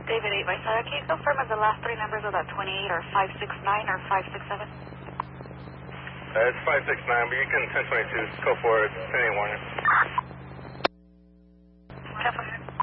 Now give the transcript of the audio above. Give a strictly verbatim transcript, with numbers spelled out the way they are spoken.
David eight by seven. Can you confirm if the last three numbers of that twenty-eight are five six nine or five six seven? Uh, it's five six nine, but you can ten twenty-two. Go for it. ten eight warning. ten